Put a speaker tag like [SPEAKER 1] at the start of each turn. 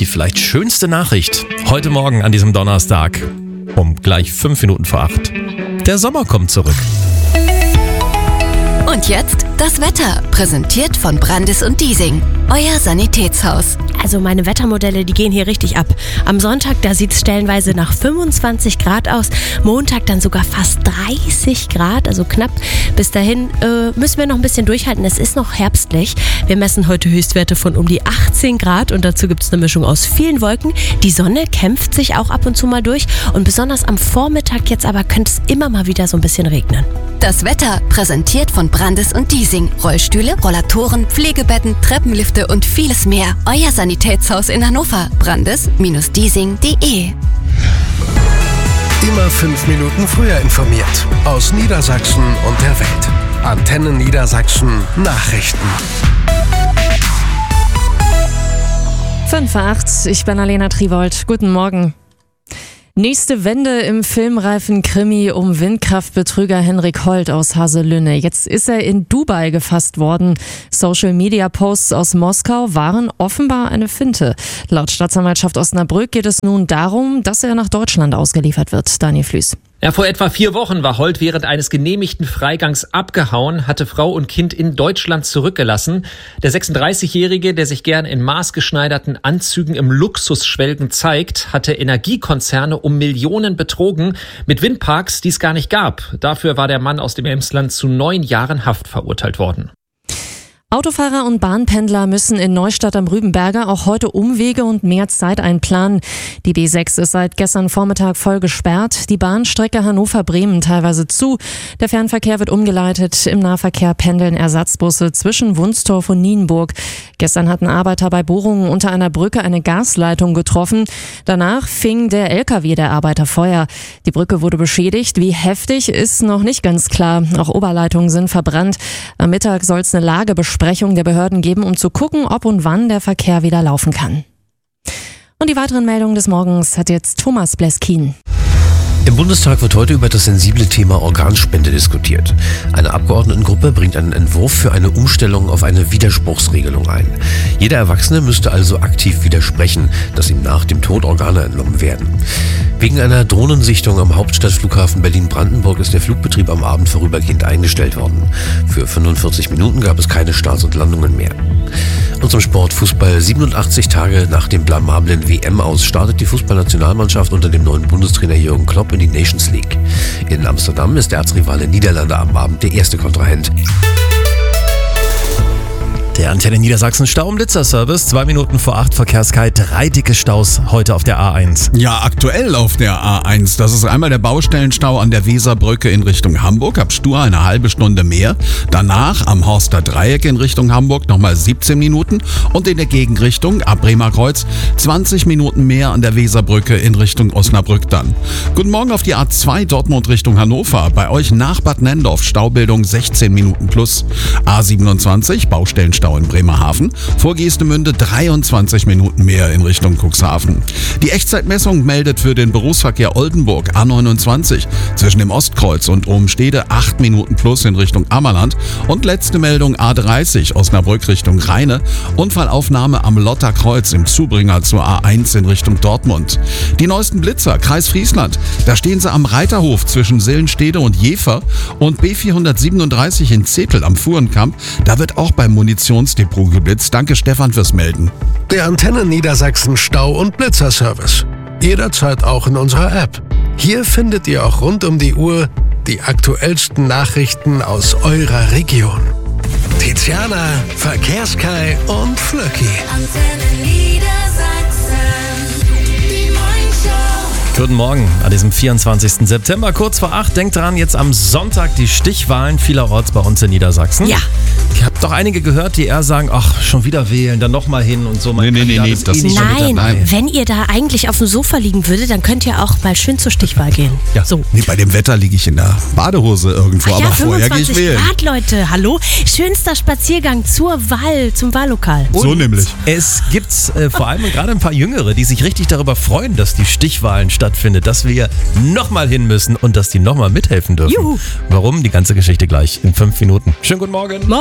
[SPEAKER 1] die vielleicht schönste Nachricht heute Morgen an diesem Donnerstag um gleich 5 Minuten vor 8. Der Sommer kommt zurück.
[SPEAKER 2] Und jetzt das Wetter, präsentiert von Brandis und Diesing, euer Sanitätshaus.
[SPEAKER 3] Also meine Wettermodelle, die gehen hier richtig ab. Am Sonntag, da sieht es stellenweise nach 25 Grad aus. Montag dann sogar fast 30 Grad, also knapp. Bis dahin müssen wir noch ein bisschen durchhalten. Es ist noch herbstlich. Wir messen heute Höchstwerte von um die 18 Grad und dazu gibt es eine Mischung aus vielen Wolken. Die Sonne kämpft sich auch ab und zu mal durch und besonders am Vormittag jetzt aber könnte es immer mal wieder so ein bisschen regnen.
[SPEAKER 2] Das Wetter, präsentiert von Brandis und Diesing. Rollstühle, Rollatoren, Pflegebetten, Treppenlifte und vieles mehr. Euer Sanitätshaus in Hannover. Brandis-Diesing.de.
[SPEAKER 4] Immer 5 Minuten früher informiert. Aus Niedersachsen und der Welt. Antenne Niedersachsen Nachrichten.
[SPEAKER 5] 5:08, ich bin Alena Triwold. Guten Morgen. Nächste Wende im filmreifen Krimi um Windkraftbetrüger Henrik Holt aus Haselünne. Jetzt ist er in Dubai gefasst worden. Social-Media-Posts aus Moskau waren offenbar eine Finte. Laut Staatsanwaltschaft Osnabrück geht es nun darum, dass er nach Deutschland ausgeliefert wird. Daniel Flüß.
[SPEAKER 6] Ja, vor etwa 4 Wochen war Holt während eines genehmigten Freigangs abgehauen, hatte Frau und Kind in Deutschland zurückgelassen. Der 36-Jährige, der sich gern in maßgeschneiderten Anzügen im Luxusschwelgen zeigt, hatte Energiekonzerne um Millionen betrogen mit Windparks, die es gar nicht gab. Dafür war der Mann aus dem Emsland zu 9 Jahren Haft verurteilt worden.
[SPEAKER 5] Autofahrer und Bahnpendler müssen in Neustadt am Rübenberger auch heute Umwege und mehr Zeit einplanen. Die B6 ist seit gestern Vormittag voll gesperrt, die Bahnstrecke Hannover-Bremen teilweise zu. Der Fernverkehr wird umgeleitet, im Nahverkehr pendeln Ersatzbusse zwischen Wunstorf und Nienburg. Gestern hatten Arbeiter bei Bohrungen unter einer Brücke eine Gasleitung getroffen. Danach fing der LKW der Arbeiter Feuer. Die Brücke wurde beschädigt. Wie heftig ist noch nicht ganz klar. Auch Oberleitungen sind verbrannt. Am Mittag soll es eine Lagebesprechung der Behörden geben, um zu gucken, ob und wann der Verkehr wieder laufen kann. Und die weiteren Meldungen des Morgens hat jetzt Thomas Bleskin.
[SPEAKER 7] Im Bundestag wird heute über das sensible Thema Organspende diskutiert. Eine Abgeordnetengruppe bringt einen Entwurf für eine Umstellung auf eine Widerspruchsregelung ein. Jeder Erwachsene müsste also aktiv widersprechen, dass ihm nach dem Tod Organe entnommen werden. Wegen einer Drohnensichtung am Hauptstadtflughafen Berlin-Brandenburg ist der Flugbetrieb am Abend vorübergehend eingestellt worden. Für 45 Minuten gab es keine Starts und Landungen mehr. Und zum Sport Fußball. 87 Tage nach dem blamablen WM-Aus startet die Fußballnationalmannschaft unter dem neuen Bundestrainer Jürgen Klopp in die Nations League. In Amsterdam ist der Erzrivale Niederlande am Abend der erste Kontrahent.
[SPEAKER 1] Der Antenne Niedersachsen Stau- und Blitzerservice. 2 Minuten vor 8 Verkehrskei. 3 dicke Staus heute auf der A1.
[SPEAKER 8] Ja, aktuell auf der A1. Das ist einmal der Baustellenstau an der Weserbrücke in Richtung Hamburg. Ab Stur eine halbe Stunde mehr. Danach am Horster Dreieck in Richtung Hamburg nochmal 17 Minuten. Und in der Gegenrichtung ab Bremerkreuz 20 Minuten mehr an der Weserbrücke in Richtung Osnabrück dann. Guten Morgen auf die A2 Dortmund Richtung Hannover. Bei euch nach Bad Nendorf Staubildung 16 Minuten plus. A27 Baustellenstau in Bremerhaven. Vor Geestemünde 23 Minuten mehr in Richtung Cuxhaven. Die Echtzeitmessung meldet für den Berufsverkehr Oldenburg A29 zwischen dem Ostkreuz und Obenstede 8 Minuten plus in Richtung Ammerland. Und letzte Meldung A30 Osnabrück Richtung Rheine. Unfallaufnahme am Lotterkreuz im Zubringer zur A1 in Richtung Dortmund. Die neuesten Blitzer, Kreis Friesland. Da stehen sie am Reiterhof zwischen Sillenstede und Jever und B437 in Zetel am Fuhrenkamp. Da wird auch beim Munitionsdepot geblitzt. Danke Stefan fürs Melden.
[SPEAKER 4] Der Antenne Niedersachsen Stau- und Blitzerservice. Jederzeit auch in unserer App. Hier findet ihr auch rund um die Uhr die aktuellsten Nachrichten aus eurer Region. Tiziana, Verkehrskei und Flöcki.
[SPEAKER 2] Antenne Niedersachsen, die Morningshow.
[SPEAKER 1] Guten Morgen an diesem 24. September, kurz vor 8. Denkt dran, jetzt am Sonntag die Stichwahlen vielerorts bei uns in Niedersachsen.
[SPEAKER 3] Ja.
[SPEAKER 1] Ich habe doch einige gehört, die eher sagen, ach, schon wieder wählen, dann nochmal hin und so.
[SPEAKER 8] Nee, das
[SPEAKER 1] nicht schon mit dabei.
[SPEAKER 3] Wenn ihr da eigentlich auf dem Sofa liegen würdet, dann könnt ihr auch mal schön zur Stichwahl gehen.
[SPEAKER 1] Ja.
[SPEAKER 3] So.
[SPEAKER 8] Nee, bei dem Wetter liege ich in der Badehose irgendwo, aber vorher gehe ich
[SPEAKER 3] 25
[SPEAKER 8] wählen.
[SPEAKER 3] Grad, Leute, hallo? Schönster Spaziergang zur Wahl, zum Wahllokal.
[SPEAKER 8] So nämlich.
[SPEAKER 1] Es gibt vor allem und gerade ein paar Jüngere, die sich richtig darüber freuen, dass die Stichwahlen stattfindet, dass wir nochmal hin müssen und dass die nochmal mithelfen dürfen.
[SPEAKER 3] Juhu.
[SPEAKER 1] Warum? Die ganze Geschichte gleich in 5 Minuten. Schönen guten Morgen.